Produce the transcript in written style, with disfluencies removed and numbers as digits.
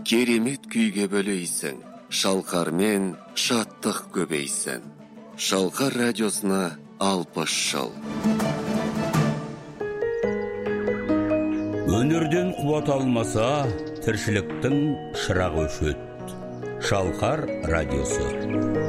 керемет күйге бөлейсің. Шалқармен шаттық көбейсін. Шалқар радиосына 60 жыл. Өнерден қуат алмаса, тіршіліктің шырағы өшеді. Шалқар радиосы.